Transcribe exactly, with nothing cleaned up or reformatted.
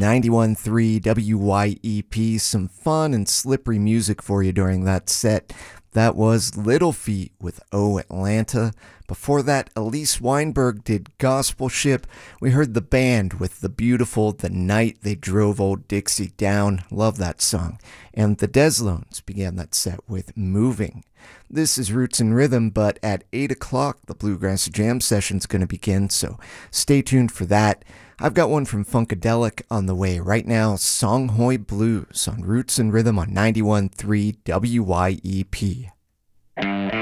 ninety-one point three W Y E P. Some fun and slippery music for you during that set. That was Little Feat with Oh Atlanta. Before that, Elise Weinberg did Gospel Ship. We heard the band with the beautiful The Night They Drove Old Dixie Down. Love that song. And the Deslones began that set with Moving. This is Roots and Rhythm, but at eight o'clock, the Bluegrass Jam session's going to begin, so stay tuned for that. I've got one from Funkadelic on the way right now, Songhoi Blues on Roots and Rhythm on ninety-one point three W Y E P.